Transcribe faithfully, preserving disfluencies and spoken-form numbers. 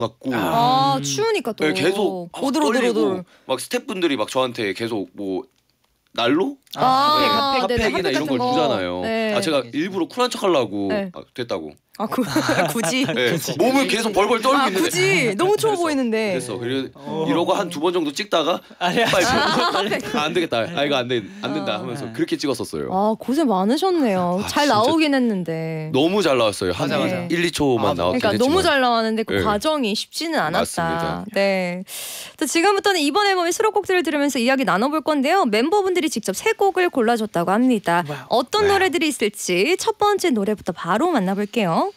같고 아 추우니까 또 네, 계속 막 오들오들오들. 떨리고 막 스태프분들이 막 저한테 계속 뭐 난로? 아, 네, 아, 네네, 핫팩이나 핫팩 이런 걸 같은 거. 주잖아요. 네. 아 제가 일부러 쿨한 척하려고 네. 아, 됐다고. 아 구, 굳이. 네, 몸을 계속 벌벌 떨고 아 있는데 굳이 너무 추워 그랬어, 보이는데. 그랬어. 그래 이러고 한 두 번 정도 찍다가 아니야. 빨리 아, 아, 안 되겠다. 아 이거 안 돼, 안 된다 하면서 네. 그렇게 찍었었어요. 아 고생 많으셨네요. 아, 잘 진짜 나오긴 했는데. 너무 잘 나왔어요. 한 맞아, 맞아. 일, 이 초만 아, 나왔긴 그러니까 했지만. 너무 잘 나왔는데 그 네. 과정이 쉽지는 않았다. 맞습니다. 네. 또 지금부터는 이번 앨범의 수록곡들을 들으면서 이야기 나눠볼 건데요. 멤버분들이 직접 세 곡을 골라줬다고 합니다. 와우. 어떤 와우. 노래들이 있을지 첫 번째 노래부터 바로 만나볼게요.